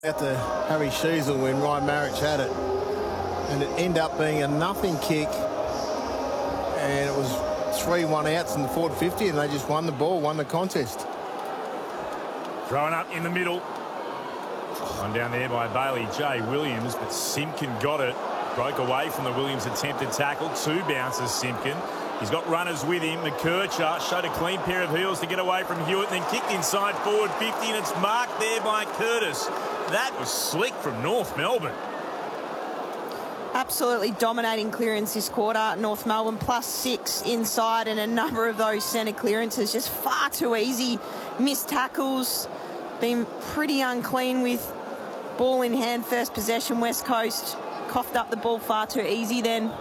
At the Harry Sheasel when Ryan Marich had it, and it ended up being a nothing kick, and it was 3-1 outs in the forward 50, and they just won the ball, won the contest. Thrown up in the middle. One down there by Bailey J. Williams, but Simpkin got it. Broke away from the Williams attempted tackle. Two bounces, Simpkin. He's got runners with him. McKercher showed a clean pair of heels to get away from Hewitt, and then kicked inside forward 50, and it's marked there by Curtis. That was slick from North Melbourne. Absolutely dominating clearance this quarter. North Melbourne +6 inside, and a number of those centre clearances just far too easy. Missed tackles, been pretty unclean with ball in hand first possession. West Coast coughed up the ball far too easy then.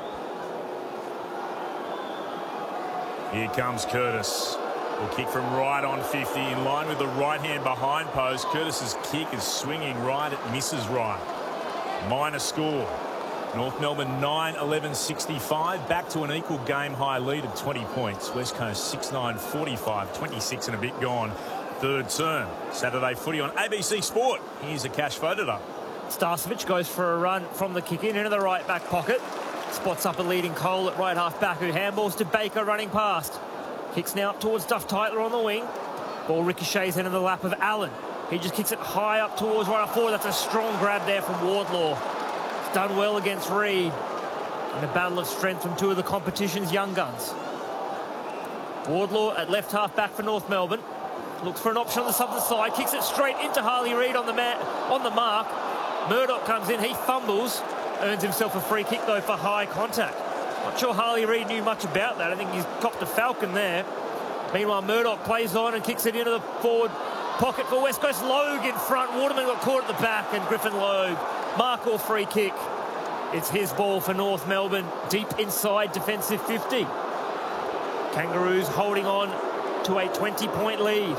Here comes Curtis. Will kick from right on 50, in line with the right hand behind post. Curtis's kick is swinging right, it misses right. Minor score. North Melbourne 9-11-65, back to an equal game high lead of 20 points. West Coast 6-9-45, 26 and a bit gone. Third term. Saturday footy on ABC Sport. Here's a cash photo up. Starcevic goes for a run from the kick in into the right back pocket. Spots up a leading Cole at right half back, who handballs to Baker running past. Kicks now up towards Duff Tytler on the wing. Ball ricochets into the lap of Allen. He just kicks it high up towards right half forward. That's a strong grab there from Wardlaw. It's done well against Reid. And a battle of strength from two of the competition's young guns. Wardlaw at left half back for North Melbourne. Looks for an option on the southern side. Kicks it straight into Harley Reid on the mark. Murdoch comes in. He fumbles. Earns himself a free kick, though, for high contact. Not sure Harley Reid knew much about that. I think he's copped a falcon there. Meanwhile, Murdoch plays on and kicks it into the forward pocket for West Coast. Logue in front. Waterman got caught at the back, and Griffin Logue, mark or free kick. It's his ball for North Melbourne, deep inside defensive 50. Kangaroos holding on to a 20-point lead.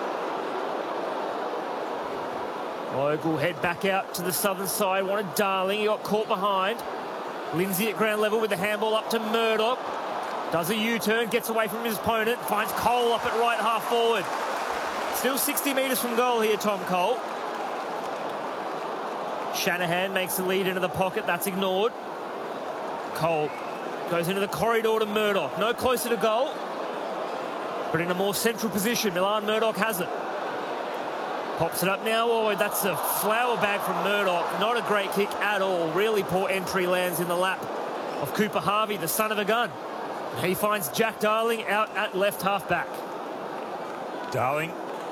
Logue will head back out to the southern side. Wanted Darling. He got caught behind. Lindsay at ground level with the handball up to Murdoch. Does a U-turn, gets away from his opponent, finds Cole up at right half forward. Still 60 metres from goal here, Tom Cole. Shanahan makes the lead into the pocket. That's ignored. Cole goes into the corridor to Murdoch. No closer to goal, but in a more central position. Milan Murdoch has it. Pops it up now. Oh, that's a flower bag from Murdoch. Not a great kick at all. Really poor entry, lands in the lap of Cooper Harvey, the son of a gun. He finds Jack Darling out at left half back. Darling,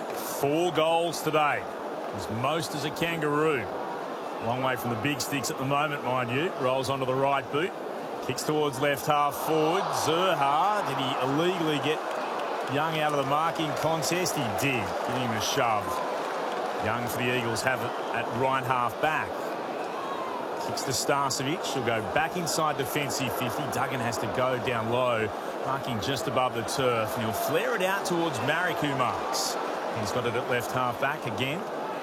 4 goals today. His most as a Kangaroo. Long way from the big sticks at the moment, mind you. Rolls onto the right boot. Kicks towards left half forward. Zurhaar, did he illegally get Young out of the marking contest? He did. Giving him a shove. Young for the Eagles have it at right half back. Kicks to Starcevic. She'll go back inside defensive 50. Duggan has to go down low, marking just above the turf. And he'll flare it out towards Marrick, who marks. He's got it at left half back again.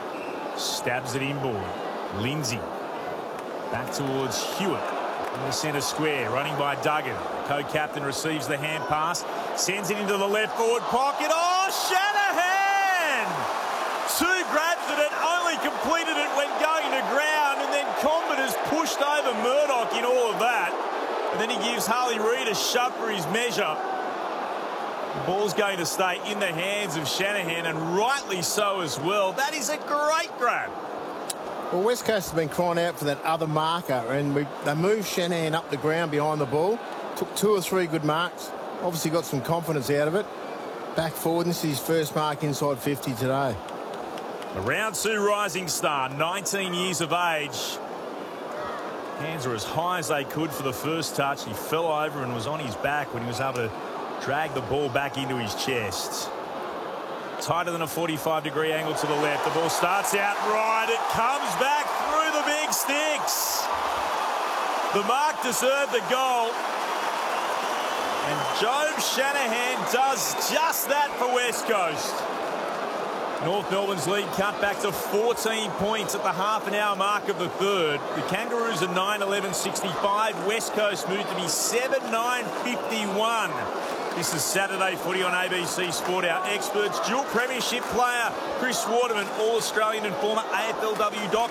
Stabs it inboard. Lindsay. Back towards Hewitt. In the centre square, running by Duggan. Co-captain receives the hand pass. Sends it into the left forward pocket. Oh, Shanahan! 2 grabs at it, only completed it when going to ground, and then Combat has pushed over Murdoch in all of that. And then he gives Harley Reid a shove for his measure. The ball's going to stay in the hands of Shanahan, and rightly so as well. That is a great grab. Well, West Coast has been crying out for that other marker, and they moved Shanahan up the ground behind the ball. Took 2 or 3 good marks. Obviously got some confidence out of it. Back forward, and this is his first mark inside 50 today. The round 2 rising star, 19 years of age. Hands are as high as they could for the first touch. He fell over and was on his back when he was able to drag the ball back into his chest. Tighter than a 45-degree angle to the left. The ball starts out right. It comes back through the big sticks. The mark deserved the goal. And Jobe Shanahan does just that for West Coast. North Melbourne's lead cut back to 14 points at the half-an-hour mark of the third. The Kangaroos are 9-11-65. West Coast moved to be 7-9-51. This is Saturday Footy on ABC Sport. Our experts, dual premiership player Chris Waterman, All-Australian and former AFLW doc